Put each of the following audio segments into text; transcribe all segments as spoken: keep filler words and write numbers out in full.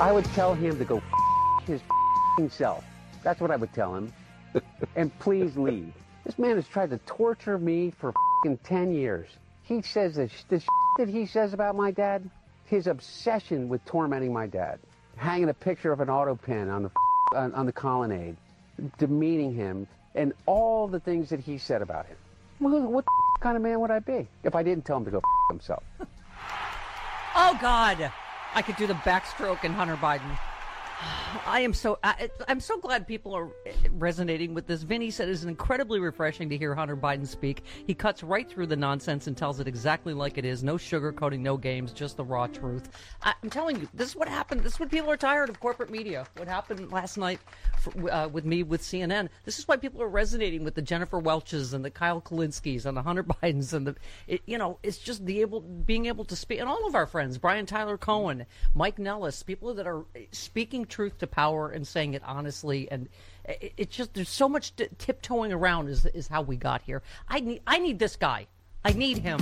I would tell him to go f- his f- self. That's what I would tell him. And please leave. This man has tried to torture me for f- ten years. He says this, this that he says about my dad, his obsession with tormenting my dad, hanging a picture of an auto pen on the on, on the colonnade, demeaning him, and all the things that he said about him. Well, what kind of man would I be if I didn't tell him to go f- himself? Oh, God. I could do the backstroke in Hunter Biden. I am so I, I'm so glad people are resonating with this. Vinny said it's incredibly refreshing to hear Hunter Biden speak. He cuts right through the nonsense and tells it exactly like it is. No sugarcoating, no games, just the raw truth. I, I'm telling you, this is what happened. This is what people are tired of corporate media. What happened last night for, uh, with me with C N N. This is why people are resonating with the Jennifer Welches and the Kyle Kalinskis and the Hunter Bidens and the it, you know it's just the able being able to speak, and all of our friends, Brian Tyler Cohen, Mike Nellis, people that are speaking truth to power and saying it honestly, and it, it just there's so much t- tiptoeing around is is how we got here. I need I need this guy. I need him.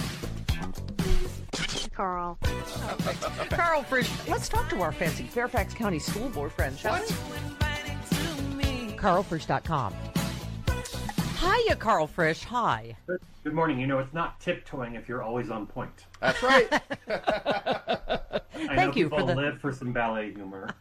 Carl. Oh, Carl Frisch. Let's talk to our fancy Fairfax County School Board friend, shall we? Carl Frisch dot com. Hiya, Carl Frisch. Hi. Good, good morning. You know, it's not tiptoeing if you're always on point. That's right. I Thank know you people for the live for some ballet humor.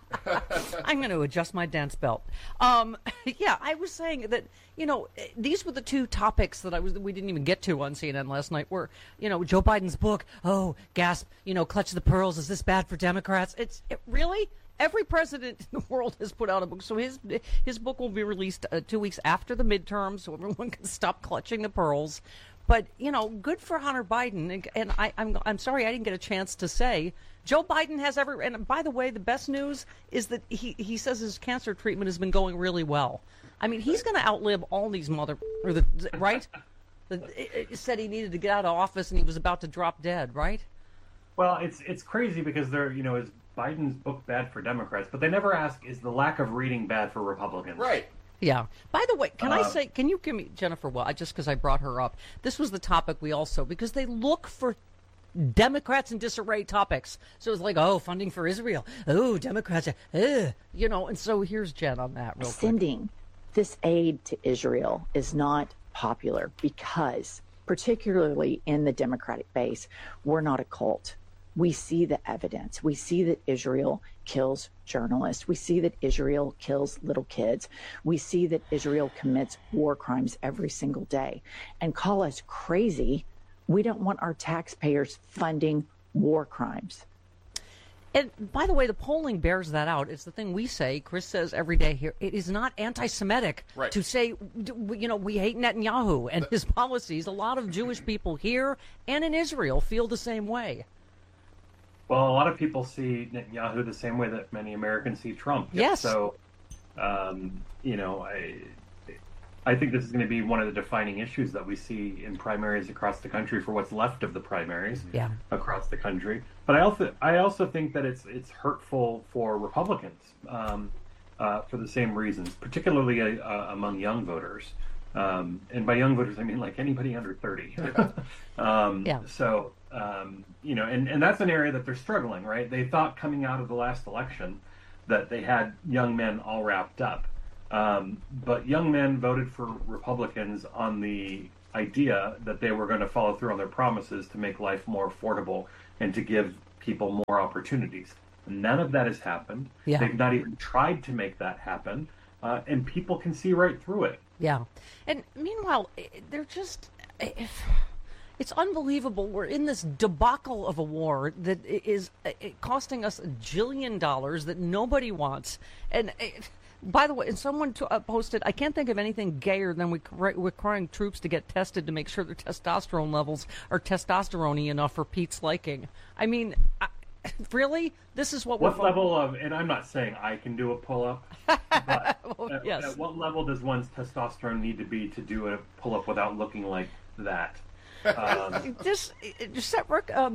I'm going to adjust my dance belt. Um, yeah, I was saying that, you know, these were the two topics that I was we didn't even get to on C N N last night were, you know, Joe Biden's book. Oh, gasp, you know, clutch the pearls. Is this bad for Democrats? It's it, really? Every president in the world has put out a book. So his his book will be released uh, two weeks after the midterm so everyone can stop clutching the pearls. But, you know, good for Hunter Biden. And, and I, I'm I'm sorry I didn't get a chance to say Joe Biden has every. And by the way, the best news is that he, he says his cancer treatment has been going really well. I mean, he's going to outlive all these mother. Or the, right? The, it, it said he needed to get out of office and he was about to drop dead, right? Well, it's it's crazy because they're, you know, is Biden's book bad for Democrats? But they never ask, is the lack of reading bad for Republicans? Right. Yeah. By the way, can uh, I say, can you give me, Jennifer, well, just because I brought her up, this was the topic we also, because they look for Democrats in disarray topics. So it's like, oh, funding for Israel. Oh, Democrats, uh, you know, and so here's Jen on that real quick. Sending this aid to Israel is not popular because, particularly in the Democratic base, we're not a cult. We see the evidence. We see that Israel kills journalists. We see that Israel kills little kids. We see that Israel commits war crimes every single day. And call us crazy, we don't want our taxpayers funding war crimes. And by the way, the polling bears that out. It's the thing we say, Chris says every day here, it is not anti-Semitic right. to say, you know, we hate Netanyahu and his policies. A lot of Jewish people here and in Israel feel the same way. Well, a lot of people see Netanyahu the same way that many Americans see Trump. Yes. So, um, you know, I, I think this is going to be one of the defining issues that we see in primaries across the country for what's left of the primaries yeah. across the country. But I also, I also think that it's it's hurtful for Republicans um, uh, for the same reasons, particularly uh, among young voters. Um, and by young voters, I mean like anybody under thirty. um, yeah. So. Um, you know, and, and that's an area that they're struggling, right? They thought coming out of the last election that they had young men all wrapped up. Um, but young men voted for Republicans on the idea that they were going to follow through on their promises to make life more affordable and to give people more opportunities. None of that has happened. Yeah. They've not even tried to make that happen. Uh, and people can see right through it. Yeah. And meanwhile, they're just... If... It's unbelievable. We're in this debacle of a war that is costing us a jillion dollars that nobody wants. And it, by the way, and someone t- uh, posted, I can't think of anything gayer than we requiring troops to get tested to make sure their testosterone levels are testosterone-y enough for Pete's liking. I mean, I, really? This is what, what we're... What level of, and I'm not saying I can do a pull-up, but well, at, yes. at what level does one's testosterone need to be to do a pull-up without looking like that? Um, just, just that work. Um,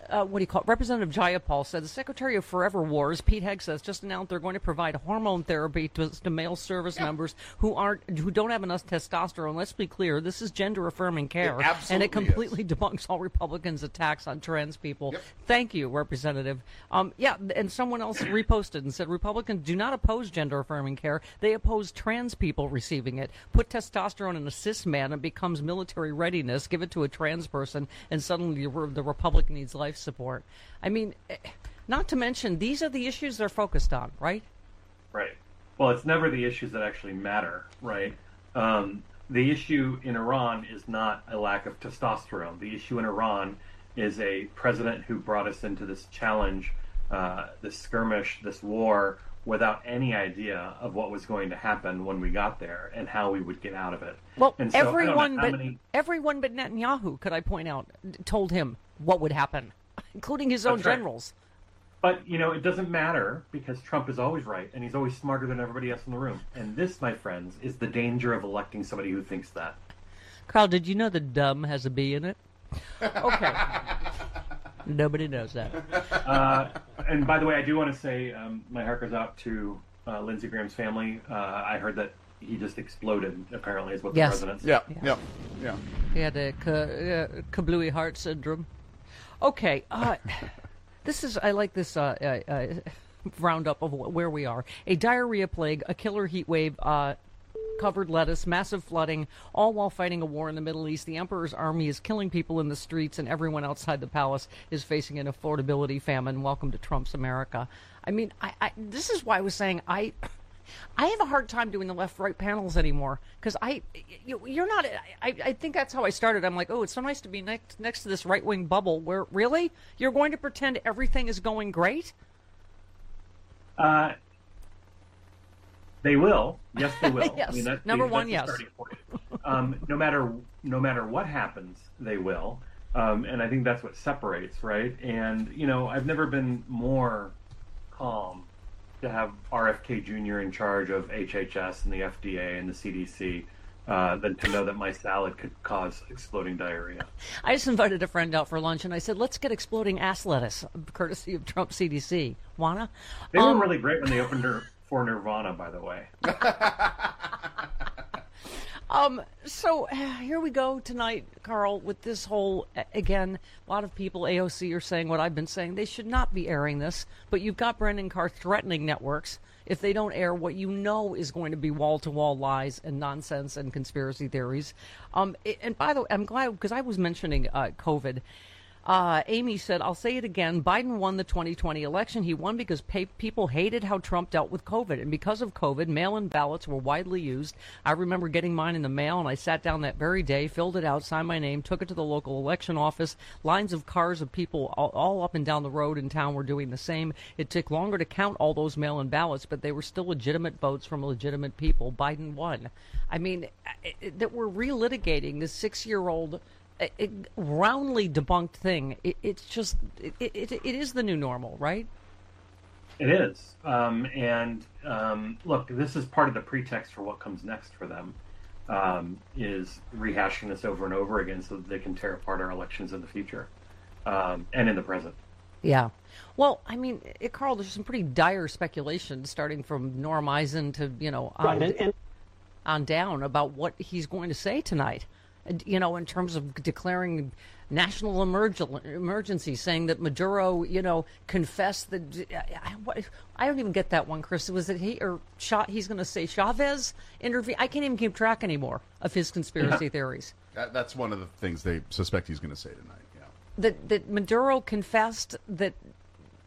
uh, what do you call it? Representative Jayapal said the Secretary of Forever Wars, Pete Hegseth, just announced they're going to provide hormone therapy to, to male service yeah. members who aren't who don't have enough testosterone. Let's be clear, this is gender affirming care, it and it completely is. debunks all Republicans' attacks on trans people. Yep. Thank you, Representative. Um, yeah, and someone else reposted and said Republicans do not oppose gender affirming care; they oppose trans people receiving it. Put testosterone in a cis man, and it becomes military readiness. Give it to a trans person, and suddenly the Republic needs life support. I mean, not to mention, these are the issues they're focused on, right? Right. Well, it's never the issues that actually matter, right? Um, the issue in Iran is not a lack of testosterone. The issue in Iran is a president who brought us into this challenge, uh, this skirmish, this war, without any idea of what was going to happen when we got there and how we would get out of it. Well, and so, everyone but many... everyone but Netanyahu, could I point out, told him what would happen, including his own That's right. generals. But, you know, it doesn't matter because Trump is always right and he's always smarter than everybody else in the room. And this, my friends, is the danger of electing somebody who thinks that. Carl, did you know that dumb has a B in it? Okay. Nobody knows that. Uh, and by the way, I do want to say um, my heart goes out to uh, Lindsey Graham's family. Uh, I heard that he just exploded, apparently, is what the yes. president said. Yeah, yeah, yeah, yeah. He had a ka- uh, kablooey heart syndrome. Okay. Uh, this is, I like this uh, uh, uh, roundup of where we are. A diarrhea plague, a killer heat wave, uh, covered lettuce, massive flooding, all while fighting a war in the Middle East. The Emperor's army is killing people in the streets, and everyone outside the palace is facing an affordability famine. Welcome to Trump's America. I mean, I, I, this is why I was saying I... I have a hard time doing the left-right panels anymore because I, you, you're not. I, I think that's how I started. I'm like, oh, it's so nice to be next next to this right-wing bubble. Where really you're going to pretend everything is going great? Uh, they will. Yes, they will. Yes. I mean, that's Number the, one, that's yes. the starting point. Um, no matter no matter what happens, they will. Um, and I think that's what separates, right? And you know, I've never been more calm to have R F K Junior in charge of H H S and the F D A and the C D C uh, than to know that my salad could cause exploding diarrhea. I just invited a friend out for lunch, and I said, let's get exploding ass lettuce, courtesy of Trump C D C. Wanna? They um, were really great when they opened her for Nirvana, by the way. Um, so uh, here we go tonight, Carl, with this whole, again, a lot of people, A O C, are saying what I've been saying. They should not be airing this, but you've got Brendan Carr threatening networks if they don't air what you know is going to be wall-to-wall lies and nonsense and conspiracy theories. Um, and by the way, I'm glad, because I was mentioning uh, COVID. Uh, Amy said, I'll say it again, Biden won the twenty twenty election. He won because pay- people hated how Trump dealt with COVID. And because of COVID, mail-in ballots were widely used. I remember getting mine in the mail, and I sat down that very day, filled it out, signed my name, took it to the local election office. Lines of cars of people all, all up and down the road in town were doing the same. It took longer to count all those mail-in ballots, but they were still legitimate votes from legitimate people. Biden won. I mean, that we're relitigating this six-year-old It, roundly debunked thing. It, it's just, it, it, it is the new normal, right? It is. Um, and um, look, this is part of the pretext for what comes next for them, um, is rehashing this over and over again so that they can tear apart our elections in the future um, and in the present. Yeah. Well, I mean, it, Carl, there's some pretty dire speculation starting from Norm Eisen to, you know, on, Right, and, and- on down about what he's going to say tonight. You know, in terms of declaring national emerg- emergency, saying that Maduro, you know, confessed that I, I don't even get that one, Chris. Was it he or shot? He's going to say Chavez intervened. I can't even keep track anymore of his conspiracy Yeah. theories. That, that's one of the things they suspect he's going to say tonight. Yeah. That that Maduro confessed that